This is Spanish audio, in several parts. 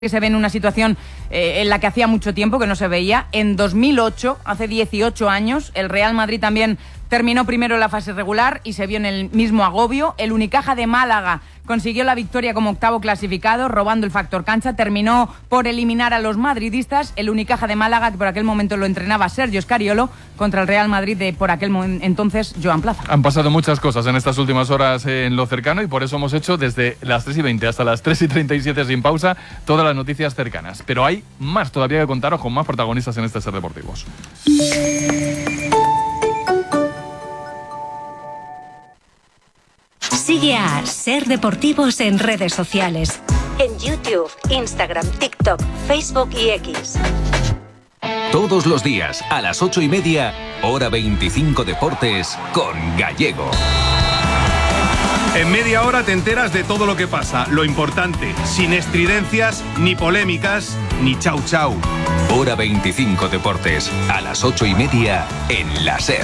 que se ve en una situación en la que hacía mucho tiempo que no se veía. En 2008, hace 18 años, el Real Madrid también terminó primero en la fase regular y se vio en el mismo agobio. El Unicaja de Málaga consiguió la victoria como octavo clasificado, robando el factor cancha. Terminó por eliminar a los madridistas. El Unicaja de Málaga, que por aquel momento lo entrenaba Sergio Scariolo, contra el Real Madrid de por aquel entonces Joan Plaza. Han pasado muchas cosas en estas últimas horas en lo cercano y por eso hemos hecho desde las 3:20 hasta las 3:37 sin pausa todas las noticias cercanas. Pero hay más todavía que contaros con más protagonistas en este Ser Deportivos. Sigue a Ser Deportivos en redes sociales. En YouTube, Instagram, TikTok, Facebook y X. Todos los días, a las 8:30, hora 25 Deportes, con Gallego. En media hora te enteras de todo lo que pasa, lo importante, sin estridencias, ni polémicas, ni chau chau. Hora 25 Deportes, a las 8:30, en la SER.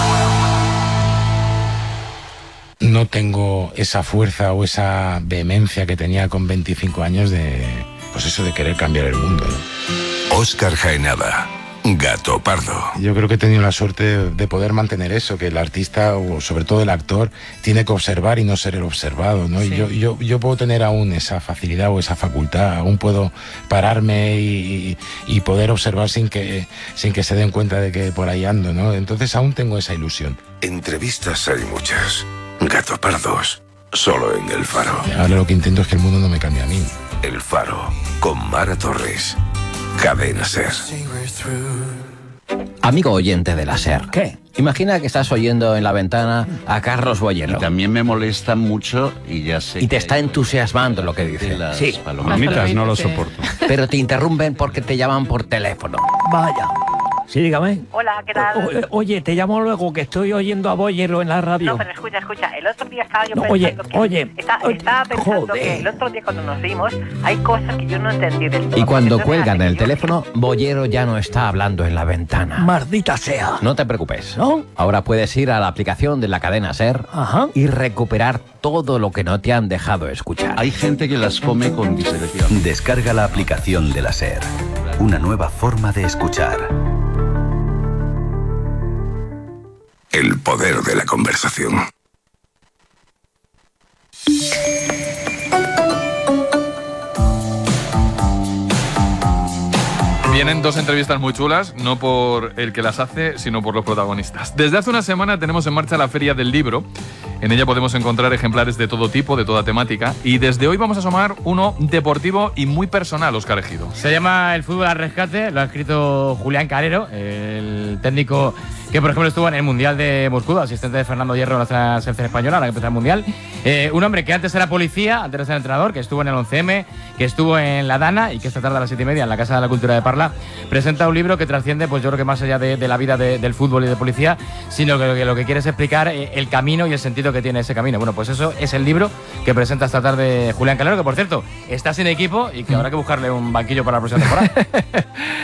No tengo esa fuerza o esa vehemencia que tenía con 25 años de querer cambiar el mundo, ¿no? Óscar Jaenada, Gato Pardo. Yo creo que he tenido la suerte de poder mantener eso, que el artista, o sobre todo el actor, tiene que observar y no ser el observado, ¿no? Sí. Y yo puedo tener aún esa facilidad o esa facultad, aún puedo pararme y poder observar sin que se den cuenta de que por ahí ando, ¿no? Entonces aún tengo esa ilusión. Entrevistas hay muchas. Gato Pardos, solo en El Faro. Ahora lo que intento es que el mundo no me cambie a mí. El Faro, con Mara Torres. Cadena SER. Amigo oyente de la SER. ¿Qué? Imagina que estás oyendo en la ventana a Carlos Boyero. Y también me molesta mucho y ya sé. Y te está entusiasmando lo que dice. Sí. Palomitas no lo soporto. Pero te interrumpen porque te llaman por teléfono. Vaya. Sí, dígame. Hola, ¿qué tal? Oye, te llamo luego, que estoy oyendo a Boyero en la radio. No, pero escucha. El otro día estaba yo pensando estaba pensando que el otro día cuando nos vimos hay cosas que yo no entendí del todo. Y cuando cuelgan el teléfono, Boyero ya no está hablando en la ventana. Maldita sea. No te preocupes. ¿No? Ahora puedes ir a la aplicación de la cadena SER. Ajá. Y recuperar todo lo que no te han dejado escuchar. Hay gente que las come con discreción. Descarga la aplicación de la SER. Una nueva forma de escuchar. El poder de la conversación. Vienen dos entrevistas muy chulas, no por el que las hace, sino por los protagonistas. Desde hace una semana tenemos en marcha la Feria del Libro. En ella podemos encontrar ejemplares de todo tipo, de toda temática. Y desde hoy vamos a asomar uno deportivo y muy personal, Óscar Ejido. Se llama El fútbol al rescate, lo ha escrito Julián Calero, el técnico que, por ejemplo, estuvo en el Mundial de Moscú, asistente de Fernando Hierro en la selección española, ahora que empezó el Mundial. Un hombre que antes era policía, antes de ser entrenador, que estuvo en el 11M, que estuvo en la Dana y que esta tarde a las 7:30 en la Casa de la Cultura de Parla presenta un libro que trasciende, pues yo creo que más allá de la vida del fútbol y de policía, sino que lo que quiere es explicar el camino y el sentido que tiene ese camino. Bueno, pues eso es el libro que presenta esta tarde Julián Calero, que por cierto está sin equipo y que habrá que buscarle un banquillo para la próxima temporada.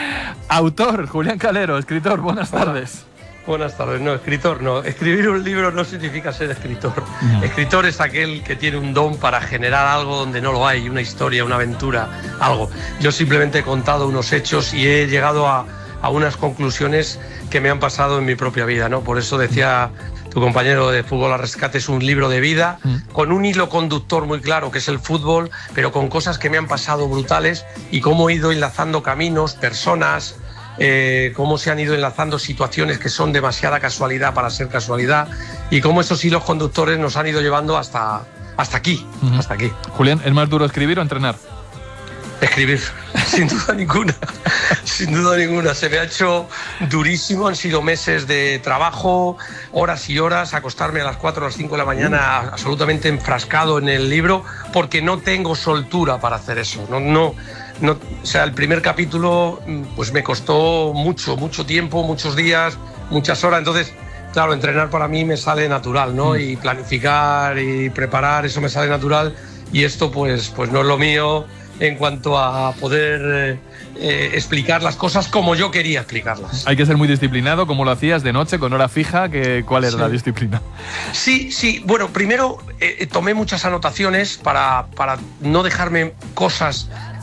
Autor, Julián Calero, escritor, buenas tardes. Buenas tardes, no, escritor no. Escribir un libro no significa ser escritor. No. Escritor es aquel que tiene un don para generar algo donde no lo hay, una historia, una aventura, algo. Yo simplemente he contado unos hechos y he llegado a unas conclusiones que me han pasado en mi propia vida, ¿no? Por eso decía tu compañero de Fútbol al Rescate, es un libro de vida, con un hilo conductor muy claro, que es el fútbol, pero con cosas que me han pasado brutales y cómo he ido enlazando caminos, personas, cómo se han ido enlazando situaciones que son demasiada casualidad para ser casualidad y cómo esos hilos conductores nos han ido llevando hasta aquí, hasta aquí. Julián, ¿es más duro escribir o entrenar? Escribir, sin duda ninguna, sin duda ninguna. Se me ha hecho durísimo, han sido meses de trabajo, horas y horas, acostarme a las 4 o las 5 de la mañana absolutamente enfrascado en el libro porque no tengo soltura para hacer eso, no, o sea, el primer capítulo pues me costó mucho tiempo, muchos días, muchas horas, entonces claro, entrenar para mí me sale natural, ¿no? Y planificar y preparar, eso me sale natural y esto pues no es lo mío en cuanto a poder explicar las cosas como yo quería explicarlas. Hay que ser muy disciplinado, como lo hacías de noche, con hora fija. ¿Cuál era la disciplina? Sí. Bueno, primero tomé muchas anotaciones para no dejarme cosas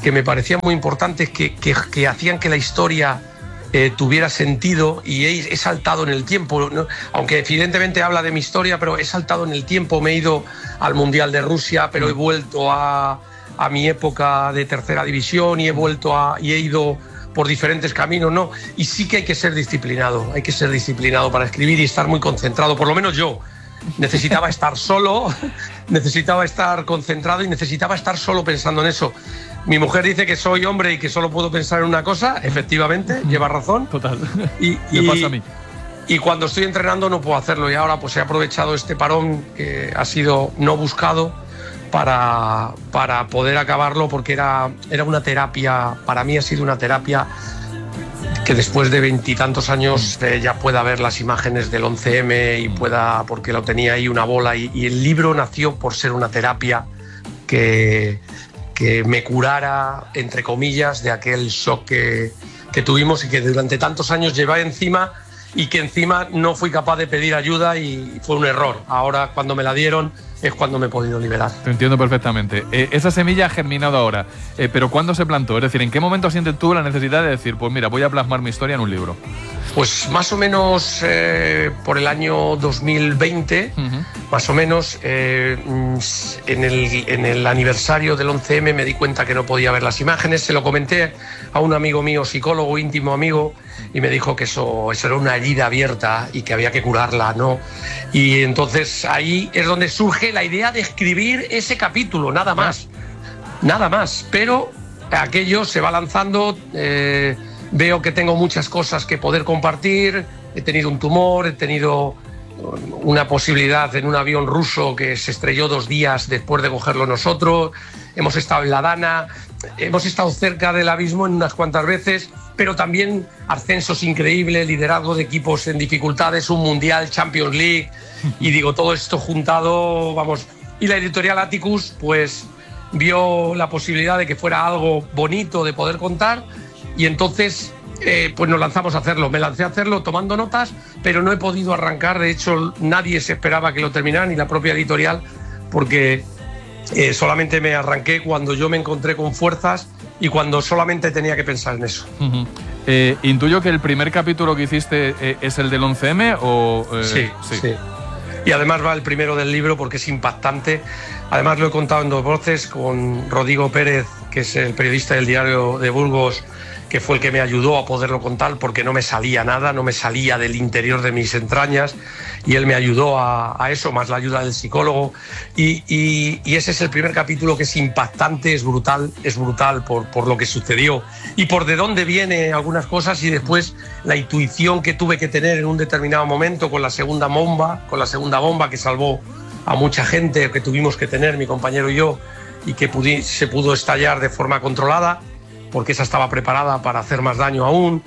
que me parecían muy importantes, que hacían que la historia tuviera sentido, y he saltado en el tiempo, ¿no? Aunque evidentemente habla de mi historia, pero he saltado en el tiempo, me he ido al Mundial de Rusia, pero he vuelto a mi época de tercera división y he ido por diferentes caminos, ¿no? Y sí que hay que ser disciplinado para escribir y estar muy concentrado, por lo menos yo. Necesitaba estar solo, necesitaba estar concentrado y necesitaba estar solo pensando en eso. Mi mujer dice que soy hombre y que solo puedo pensar en una cosa, efectivamente, lleva razón. Total. Me pasa a mí. Y cuando estoy entrenando no puedo hacerlo, y ahora pues he aprovechado este parón que ha sido no buscado para poder acabarlo, porque era una terapia, para mí ha sido una terapia que después de 20 y tantos años ya pueda ver las imágenes del 11M y pueda, porque lo tenía ahí una bola, y el libro nació por ser una terapia que me curara, entre comillas, de aquel shock que tuvimos y que durante tantos años llevé encima, y que encima no fui capaz de pedir ayuda y fue un error. Ahora, cuando me la dieron, es cuando me he podido liberar. Te entiendo perfectamente. Esa semilla ha germinado ahora, pero ¿cuándo se plantó? Es decir, ¿en qué momento sientes tú la necesidad de decir, pues mira, voy a plasmar mi historia en un libro? Pues más o menos por el año 2020, más o menos, en el aniversario del 11M me di cuenta que no podía ver las imágenes. Se lo comenté a un amigo mío, psicólogo, íntimo amigo, y me dijo que eso era una herida abierta y que había que curarla, ¿no? Y entonces ahí es donde surge la idea de escribir ese capítulo, nada más. Pero aquello se va lanzando, veo que tengo muchas cosas que poder compartir, he tenido un tumor, he tenido una posibilidad en un avión ruso que se estrelló 2 días después de cogerlo nosotros, hemos estado en la Dana, hemos estado cerca del abismo en unas cuantas veces, pero también ascensos increíbles, liderazgo de equipos en dificultades, un Mundial, Champions League, y digo, todo esto juntado, vamos. Y la editorial Atticus pues vio la posibilidad de que fuera algo bonito de poder contar, y entonces pues nos lanzamos a hacerlo. Me lancé a hacerlo tomando notas, pero no he podido arrancar. De hecho, nadie se esperaba que lo terminara, ni la propia editorial, porque solamente me arranqué cuando yo me encontré con fuerzas y cuando solamente tenía que pensar en eso. Intuyo que el primer capítulo que hiciste es el del 11M o... Sí. Y además va el primero del libro porque es impactante. Además lo he contado en 2 voces con Rodrigo Pérez, que es el periodista del Diario de Burgos, que fue el que me ayudó a poderlo contar, porque no me salía nada, no me salía del interior de mis entrañas, y él me ayudó a eso, más la ayuda del psicólogo, y ese es el primer capítulo, que es impactante, es brutal por lo que sucedió y por de dónde vienen algunas cosas, y después la intuición que tuve que tener en un determinado momento con la segunda bomba que salvó a mucha gente, que tuvimos que tener mi compañero y yo, y que se pudo estallar de forma controlada, porque esa estaba preparada para hacer más daño aún.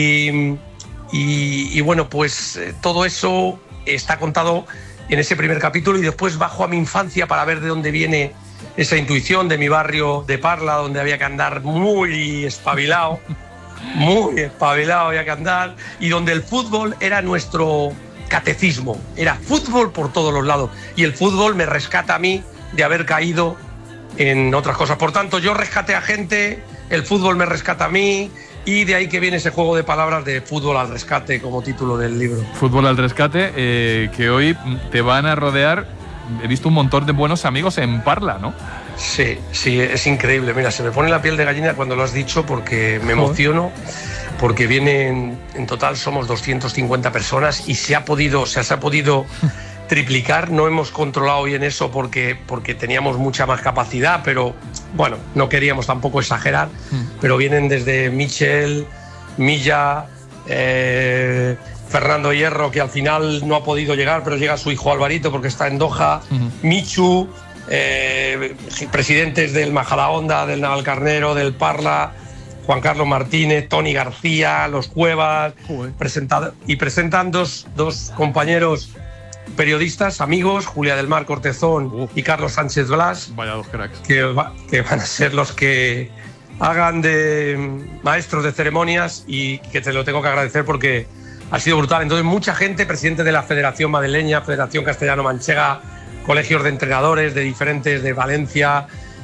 Y bueno, pues todo eso está contado en ese primer capítulo, y después bajo a mi infancia para ver de dónde viene esa intuición de mi barrio de Parla, donde había que andar muy espabilado había que andar, y donde el fútbol era nuestro catecismo, era fútbol por todos los lados, y el fútbol me rescata a mí de haber caído en otras cosas. Por tanto, yo rescaté a gente, el fútbol me rescata a mí, y de ahí que viene ese juego de palabras de fútbol al rescate como título del libro. Fútbol al rescate, que hoy te van a rodear, he visto un montón de buenos amigos en Parla, ¿no? Sí, es increíble. Mira, se me pone la piel de gallina cuando lo has dicho, porque me emociono, porque vienen, en total somos 250 personas, y se ha podido triplicar. No hemos controlado bien eso porque teníamos mucha más capacidad, pero bueno, no queríamos tampoco exagerar, pero vienen desde Michel, Milla, Fernando Hierro, que al final no ha podido llegar, pero llega su hijo Alvarito porque está en Doha, Michu, presidentes del Majadahonda, del Navalcarnero, del Parla, Juan Carlos Martínez, Tony García, los Cuevas, presentan dos compañeros periodistas, amigos, Julia del Mar Cortezón y Carlos Sánchez Blas. Vaya 2 cracks. Que van a ser los que hagan de maestros de ceremonias, y que te lo tengo que agradecer porque ha sido brutal. Entonces, mucha gente, presidente de la Federación Madrileña, Federación Castellano-Manchega, colegios de entrenadores de diferentes, de Valencia,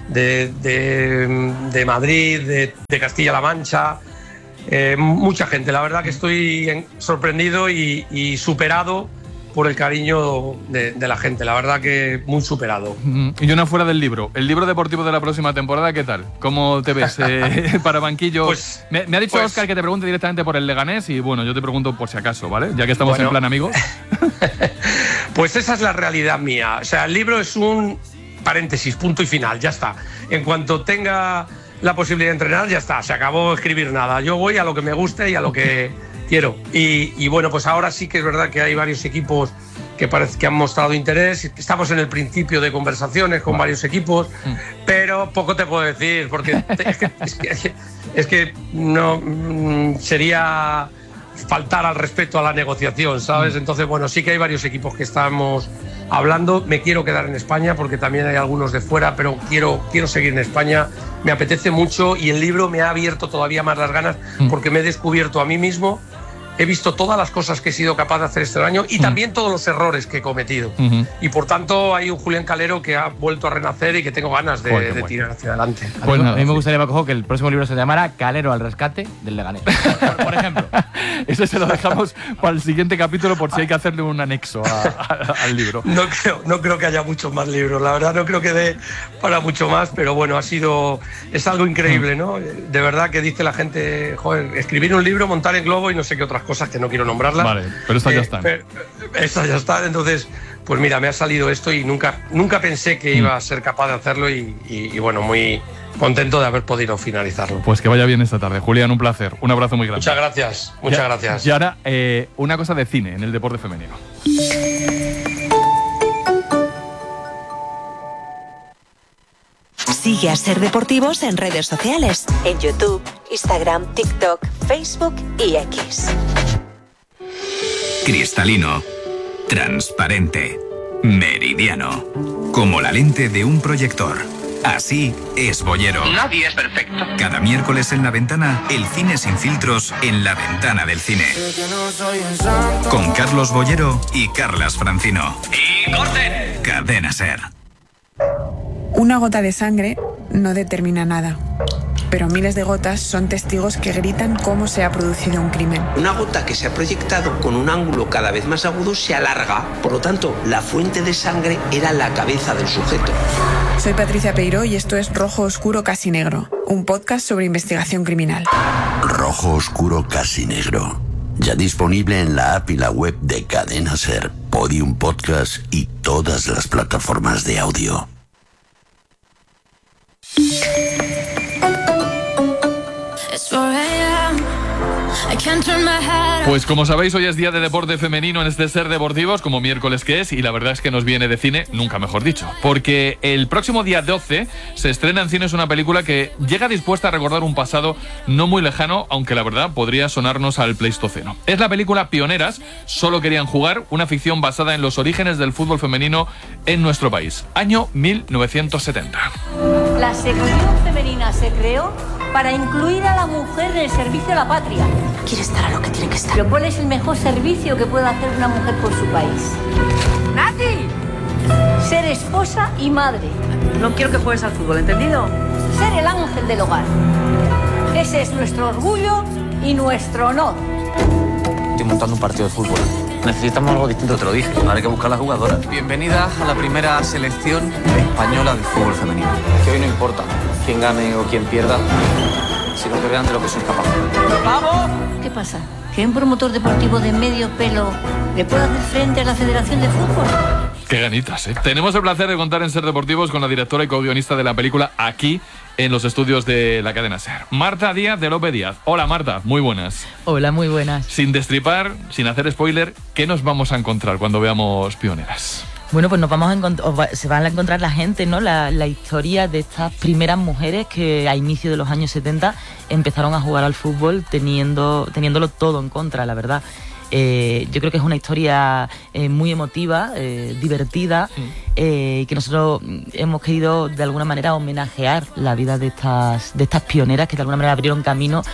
de Madrid, de Castilla-La Mancha, mucha gente. La verdad que estoy sorprendido y superado por el cariño de la gente. La verdad que muy superado. Y una fuera del libro. El libro deportivo de la próxima temporada, ¿qué tal? ¿Cómo te ves para banquillo? Pues, me ha dicho Óscar que te pregunte directamente por el Leganés y bueno, yo te pregunto por si acaso, ¿vale? Ya que estamos en plan amigos. Pues esa es la realidad mía. O sea, el libro es un paréntesis, punto y final, ya está. En cuanto tenga la posibilidad de entrenar, ya está, se acabó escribir nada. Yo voy a lo que me guste y a lo que quiero. Y bueno, pues ahora sí que es verdad que hay varios equipos que parece que han mostrado interés. Estamos en el principio de conversaciones con varios equipos, pero poco te puedo decir, porque es que no sería faltar al respeto a la negociación, ¿sabes? Entonces, bueno, sí que hay varios equipos que estamos hablando. Me quiero quedar en España porque también hay algunos de fuera, pero quiero seguir en España. Me apetece mucho y el libro me ha abierto todavía más las ganas porque me he descubierto a mí mismo. He visto todas las cosas que he sido capaz de hacer este año y también todos los errores que he cometido. Y por tanto hay un Julián Calero que ha vuelto a renacer y que tengo ganas de tirar hacia adelante. Pues a mí me gustaría, Paco, que el próximo libro se llamara Calero al rescate del Leganés. Por ejemplo. Eso se lo dejamos para el siguiente capítulo por si hay que hacerle un anexo al libro. No creo que haya muchos más libros. La verdad no creo que dé para mucho más, pero bueno, es algo increíble, ¿no? De verdad que dice la gente, joder, escribir un libro, montar en globo y no sé qué otras cosas que no quiero nombrarlas. Vale, pero estas ya están. Estas ya están, entonces, pues mira, me ha salido esto y nunca pensé que iba a ser capaz de hacerlo y bueno, muy contento de haber podido finalizarlo. Pues que vaya bien esta tarde. Julián, un placer. Un abrazo muy grande. Muchas gracias, muchas gracias. Y ahora, una cosa de cine en el deporte femenino. Sigue a Ser Deportivos en redes sociales, en YouTube, Instagram, TikTok, Facebook y X. Cristalino, transparente, meridiano, como la lente de un proyector. Así es Bollero. Nadie es perfecto. Cada miércoles en La Ventana, el cine sin filtros en la ventana del cine. Con Carlos Bollero y Carlas Francino. ¡Y corten! Cadena Ser. Una gota de sangre no determina nada, pero miles de gotas son testigos que gritan cómo se ha producido un crimen. Una gota que se ha proyectado con un ángulo cada vez más agudo se alarga, por lo tanto, la fuente de sangre era la cabeza del sujeto. Soy Patricia Peiró y esto es Rojo Oscuro Casi Negro, un podcast sobre investigación criminal. Rojo Oscuro Casi Negro, ya disponible en la app y la web de Cadena Ser, Podium Podcast y todas las plataformas de audio. Pues como sabéis, hoy es día de deporte femenino en este Ser Deportivos, como miércoles que es, y la verdad es que nos viene de cine, nunca mejor dicho, porque el próximo día 12 se estrena en cines una película que llega dispuesta a recordar un pasado no muy lejano, aunque la verdad podría sonarnos al Pleistoceno. Es la película Pioneras, solo querían jugar, una ficción basada en los orígenes del fútbol femenino en nuestro país, año 1970. La sección femenina se creó para incluir a la mujer en el servicio de la patria. Quiere estar a lo que tiene que estar. Pero ¿cuál es el mejor servicio que puede hacer una mujer por su país? ¡Nati! Ser esposa y madre. No quiero que juegues al fútbol, ¿entendido? Ser el ángel del hogar. Ese es nuestro orgullo y nuestro honor. Estoy montando un partido de fútbol. Necesitamos algo distinto, te lo dije. Ahora hay que buscar a las jugadoras. Bienvenida a la primera selección española de fútbol femenino. Que hoy no importa quién gane o quién pierda, sino que vean de lo que soy capaz. ¡Vamos! ¿Qué pasa? ¿Que un promotor deportivo de medio pelo le puede hacer frente a la Federación de Fútbol? Qué ganitas, ¿eh? Tenemos el placer de contar en Ser Deportivos con la directora y co-guionista de la película aquí en los estudios de la cadena Ser, Marta Díaz de López Díaz. Hola Marta, muy buenas. Hola, muy buenas. Sin destripar, sin hacer spoiler, ¿qué nos vamos a encontrar cuando veamos Pioneras? Bueno, pues nos vamos a encontrar, se van a encontrar la gente, ¿no? La historia de estas primeras mujeres que a inicio de los años 70 empezaron a jugar al fútbol teniéndolo todo en contra, la verdad. Yo creo que es una historia muy emotiva, divertida, que nosotros hemos querido de alguna manera homenajear la vida de estas pioneras que de alguna manera abrieron camino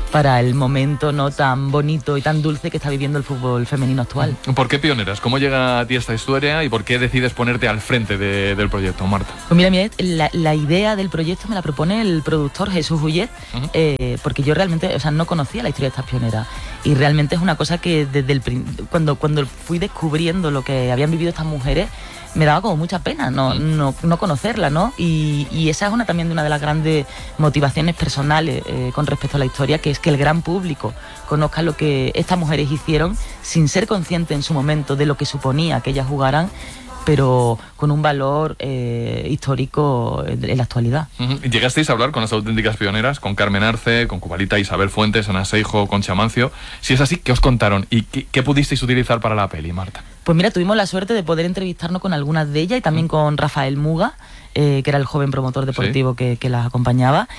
para el momento no tan bonito y tan dulce que está viviendo el fútbol femenino actual. ¿Por qué Pioneras? ¿Cómo llega a ti esta historia y por qué decides ponerte al frente del proyecto, Marta? Pues mira, la idea del proyecto me la propone el productor Jesús Ullet, porque yo realmente, o sea, no conocía la historia de estas pioneras, y realmente es una cosa que desde cuando fui descubriendo lo que habían vivido estas mujeres, me daba como mucha pena no conocerla, ¿no? Y esa es también una de las grandes motivaciones personales con respecto a la historia, que es que el gran público conozca lo que estas mujeres hicieron sin ser conscientes en su momento de lo que suponía que ellas jugaran, pero con un valor histórico en la actualidad. Llegasteis a hablar con las auténticas pioneras, con Carmen Arce, con Cubalita, Isabel Fuentes, Ana Seijo, Concha Mancio. Si es así, ¿qué os contaron? ¿Y qué pudisteis utilizar para la peli, Marta? Pues mira, tuvimos la suerte de poder entrevistarnos con algunas de ellas y también con Rafael Muga, que era el joven promotor deportivo que las acompañaba.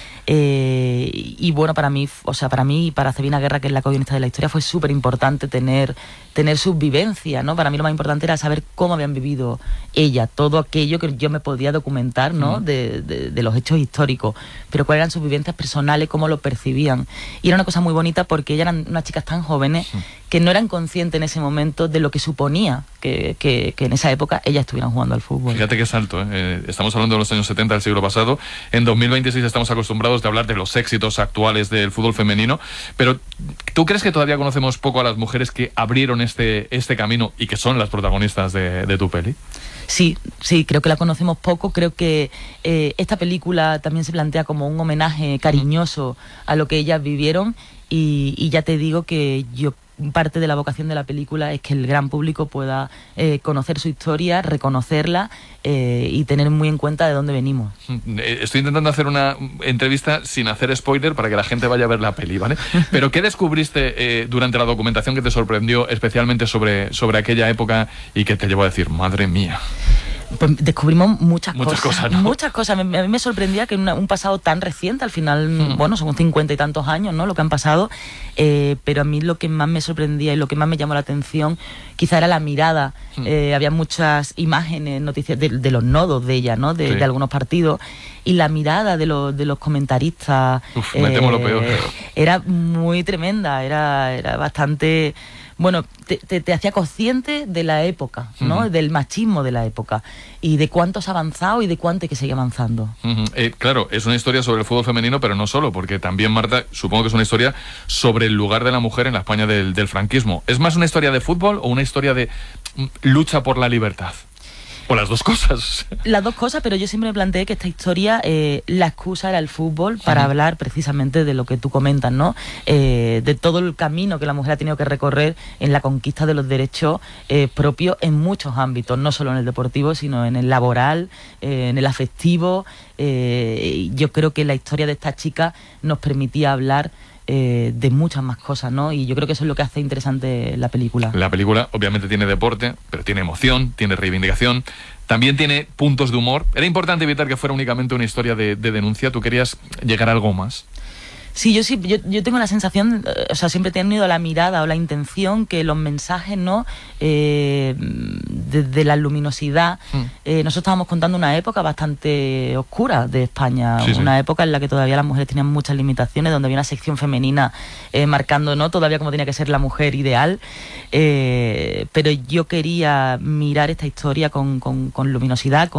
Y bueno, para mí y para Cebina Guerra, que es la co-guionista de la historia, fue súper importante tener sus vivencias, ¿no? Para mí lo más importante era saber cómo habían vivido ellas, todo aquello que yo me podía documentar, ¿no? De los hechos históricos, pero cuáles eran sus vivencias personales, cómo lo percibían. Y era una cosa muy bonita porque ellas eran unas chicas tan jóvenes que no eran conscientes en ese momento de lo que suponía que en esa época ellas estuvieran jugando al fútbol. Fíjate qué salto, estamos hablando de los años 70 del siglo pasado. En 2026 estamos acostumbrados de hablar de los éxitos actuales del fútbol femenino, pero ¿tú crees que todavía conocemos poco a las mujeres que abrieron este camino y que son las protagonistas de tu peli? Sí, creo que la conocemos poco. Creo que esta película también se plantea como un homenaje cariñoso a lo que ellas vivieron, y ya te digo que parte de la vocación de la película es que el gran público pueda conocer su historia, reconocerla y tener muy en cuenta de dónde venimos. Estoy intentando hacer una entrevista sin hacer spoiler para que la gente vaya a ver la peli, ¿vale? Pero ¿qué descubriste durante la documentación que te sorprendió especialmente sobre aquella época y que te llevó a decir, madre mía? Pues descubrimos muchas cosas, ¿no? Muchas cosas. A mí me sorprendía que un pasado tan reciente, al final, bueno, son 50 y tantos años, ¿no?, lo que han pasado, pero a mí lo que más me sorprendía y lo que más me llamó la atención quizá era la mirada. Había muchas imágenes, noticias de los nodos de ella, ¿no?, de algunos partidos, y la mirada de los comentaristas me temo lo peor. Era muy tremenda, era bastante... Bueno, te hacía consciente de la época, ¿no? Del machismo de la época y de cuánto se ha avanzado y de cuánto hay que seguir avanzando. Claro, es una historia sobre el fútbol femenino, pero no solo, porque también, Marta, supongo que es una historia sobre el lugar de la mujer en la España del franquismo. ¿Es más una historia de fútbol o una historia de lucha por la libertad? O las dos cosas. Las dos cosas, pero yo siempre me planteé que esta historia, la excusa era el fútbol para hablar precisamente de lo que tú comentas, ¿no? De todo el camino que la mujer ha tenido que recorrer en la conquista de los derechos propios en muchos ámbitos, no solo en el deportivo, sino en el laboral, en el afectivo. Yo creo que la historia de esta chica nos permitía hablar de muchas más cosas, ¿no? Y yo creo que eso es lo que hace interesante la película. La película obviamente tiene deporte, pero tiene emoción, tiene reivindicación, también tiene puntos de humor. Era importante evitar que fuera únicamente una historia de denuncia. ¿Tú querías llegar a algo más? Sí, yo tengo la sensación, o sea, siempre he tenido la mirada o la intención que los mensajes, ¿no? De la luminosidad. Nosotros estábamos contando una época bastante oscura de España, una época en la que todavía las mujeres tenían muchas limitaciones, donde había una sección femenina marcando, ¿no?, todavía como tenía que ser la mujer ideal. Pero yo quería mirar esta historia con luminosidad,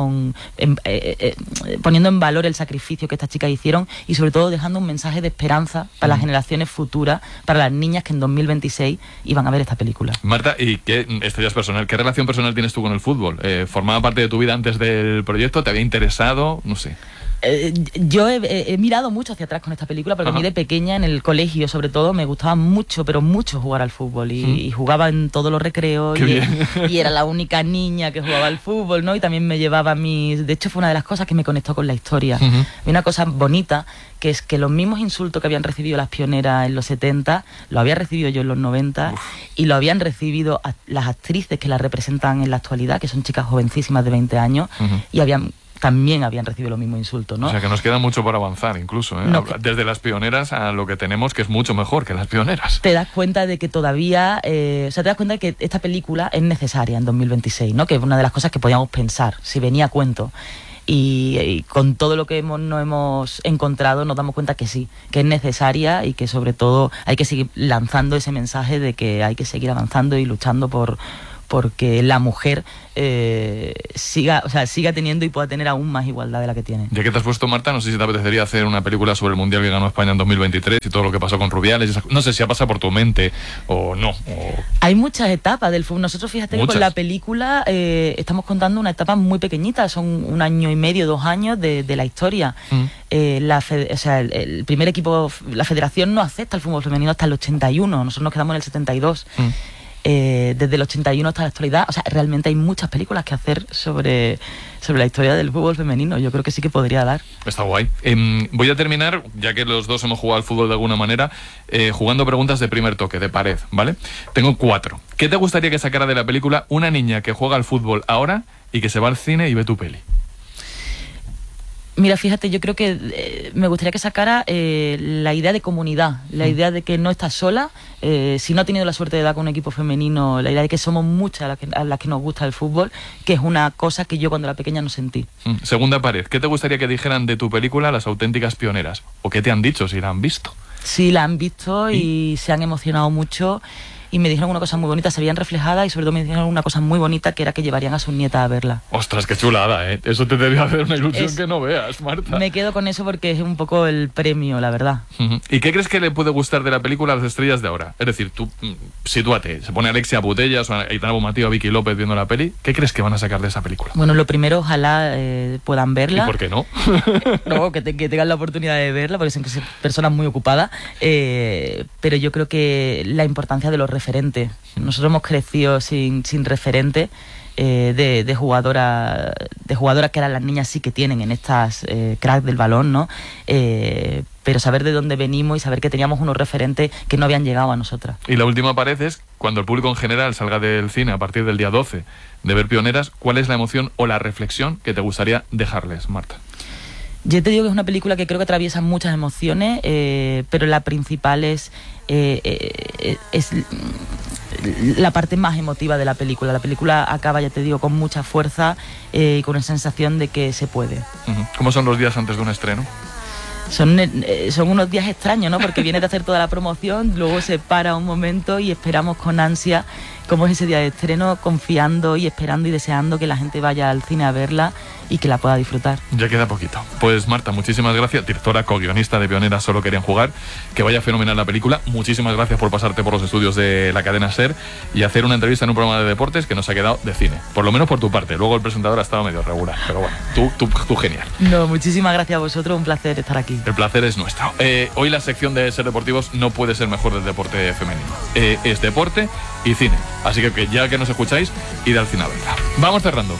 poniendo en valor el sacrificio que estas chicas hicieron y sobre todo dejando un mensaje de esperanza para las generaciones futuras, para las niñas que en 2026 iban a ver esta película. Marta, ¿y esto ya es personal? ¿Qué relación personal tienes tú con el fútbol? ¿Formaba parte de tu vida antes del proyecto? ¿Te había interesado? No sé. Yo he mirado mucho hacia atrás con esta película porque a mí de pequeña en el colegio sobre todo me gustaba mucho, pero mucho jugar al fútbol y jugaba en todos los recreos y era la única niña que jugaba al fútbol, ¿no? Y también me llevaba de hecho fue una de las cosas que me conectó con la historia. Y una cosa bonita que es que los mismos insultos que habían recibido las pioneras en los 70 lo había recibido yo en los 90 y lo habían recibido las actrices que las representan en la actualidad, que son chicas jovencísimas de 20 años y también habían recibido los mismos insultos, ¿no? O sea, que nos queda mucho por avanzar, incluso, ¿eh? No, desde las pioneras a lo que tenemos, que es mucho mejor que las pioneras. Te das cuenta de que todavía... te das cuenta de que esta película es necesaria en 2026, ¿no? Que es una de las cosas que podíamos pensar, si venía a cuento. Y con todo lo que nos hemos encontrado nos damos cuenta que sí, que es necesaria y que sobre todo hay que seguir lanzando ese mensaje de que hay que seguir avanzando y luchando porque la mujer siga teniendo y pueda tener aún más igualdad de la que tiene. Ya que te has puesto, Marta, no sé si te apetecería hacer una película sobre el Mundial que ganó España en 2023 y todo lo que pasó con Rubiales. No sé si ha pasado por tu mente o no. Hay muchas etapas del fútbol. Nosotros, fíjate que con la película estamos contando una etapa muy pequeñita, son 1 año y medio, 2 años de la historia. El primer equipo, la federación no acepta el fútbol femenino hasta el 81, nosotros nos quedamos en el 72. Desde el 81 hasta la actualidad, o sea, realmente hay muchas películas que hacer sobre la historia del fútbol femenino. Yo creo que sí que podría dar. Está guay. Voy a terminar, ya que los dos hemos jugado al fútbol de alguna manera, jugando preguntas de primer toque, de pared, ¿vale? Tengo 4. ¿Qué te gustaría que sacara de la película una niña que juega al fútbol ahora y que se va al cine y ve tu peli? Mira, fíjate, yo creo que me gustaría que sacara la idea de comunidad, la idea de que no estás sola, si no ha tenido la suerte de dar con un equipo femenino, la idea de que somos muchas a las que nos gusta el fútbol, que es una cosa que yo cuando era pequeña no sentí. Segunda pared, ¿qué te gustaría que dijeran de tu película las auténticas pioneras? ¿O qué te han dicho si la han visto? Sí, la han visto y se han emocionado mucho. Y me dijeron una cosa muy bonita, se veían reflejadas y sobre todo me dijeron una cosa muy bonita, que era que llevarían a sus nietas a verla. Ostras, qué chulada, ¿eh? Eso te debía hacer una ilusión que no veas, Marta. Me quedo con eso porque es un poco el premio, la verdad. ¿Y qué crees que le puede gustar de la película a las estrellas de ahora? Es decir, tú sitúate, se pone Alexia Putellas o Aitana Bonmatí o Vicky López viendo la peli, ¿qué crees que van a sacar de esa película? Bueno, lo primero, ojalá puedan verla. ¿Y por qué no? No, que tengan la oportunidad de verla, porque son personas muy ocupadas, pero yo creo que la importancia de los referentes. Nosotros hemos crecido sin referente de jugadoras que ahora las niñas sí que tienen en estas cracks del balón, ¿no? Pero saber de dónde venimos y saber que teníamos unos referentes que no habían llegado a nosotras. Y la última pared es, cuando el público en general salga del cine a partir del día 12 de ver Pioneras, ¿cuál es la emoción o la reflexión que te gustaría dejarles, Marta? Yo te digo que es una película que creo que atraviesa muchas emociones, pero la principal es la parte más emotiva de la película. La película acaba, ya te digo, con mucha fuerza y con una sensación de que se puede. ¿Cómo son los días antes de un estreno? Son unos días extraños, ¿no? Porque vienes de hacer toda la promoción, luego se para un momento y esperamos con ansia cómo es ese día de estreno, confiando y esperando y deseando que la gente vaya al cine a verla y que la pueda disfrutar. Ya queda poquito. Pues Marta, muchísimas gracias, directora, co-guionista de Pioneras, Solo querían jugar, que vaya fenomenal la película. Muchísimas gracias por pasarte por los estudios de la cadena SER y hacer una entrevista en un programa de deportes que nos ha quedado de cine, por lo menos por tu parte. Luego el presentador ha estado medio regular, pero bueno, tú genial. No, muchísimas gracias a vosotros, un placer estar aquí. El placer es nuestro. Hoy la sección de SER Deportivos no puede ser mejor del deporte femenino. Es deporte y cine. Así que ya que nos escucháis, id al cine a verla. Vamos cerrando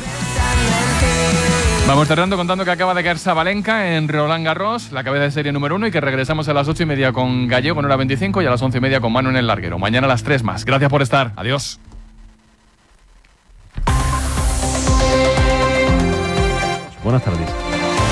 contando que acaba de caer Sabalenka en Roland Garros, la cabeza de serie número 1, y que regresamos a las 8:30 con Gallego en hora 25 y a las 11:30 con Manu en el larguero. Mañana a las 3 más. Gracias por estar. Adiós. Buenas tardes.